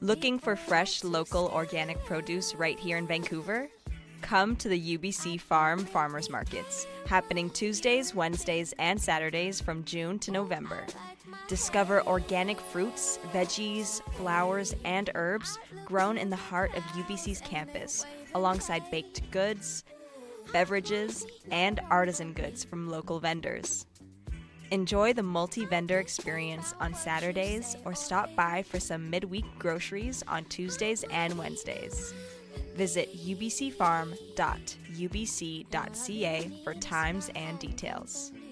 Looking for fresh, local, organic produce right here in Vancouver? Come to the UBC Farm Farmers Markets, happening Tuesdays, Wednesdays, and Saturdays from June to November. Discover organic fruits, veggies, flowers, and herbs grown in the heart of UBC's campus, alongside baked goods, beverages, and artisan goods from local vendors. Enjoy the multi-vendor experience on Saturdays or stop by for some midweek groceries on Tuesdays and Wednesdays. Visit ubcfarm.ubc.ca for times and details.